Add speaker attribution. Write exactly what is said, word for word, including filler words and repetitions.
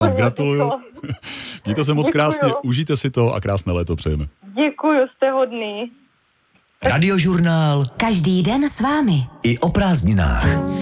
Speaker 1: Gratuluju. Mějte se moc
Speaker 2: Děkuju.
Speaker 1: krásně, užijte si to a krásné léto přejeme.
Speaker 2: Děkuju, jste hodný.
Speaker 3: Radiožurnál.
Speaker 4: Každý den s vámi.
Speaker 3: I o prázdninách.